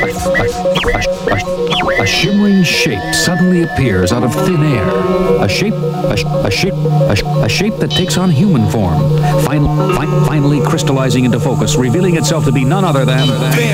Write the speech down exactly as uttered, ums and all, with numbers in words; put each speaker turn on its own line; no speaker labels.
A, a, a, a shimmering shape suddenly appears out of thin air. A shape, a, a shape, a, a shape that takes on human form, fin, fin, finally crystallizing into focus, revealing itself to be none other than...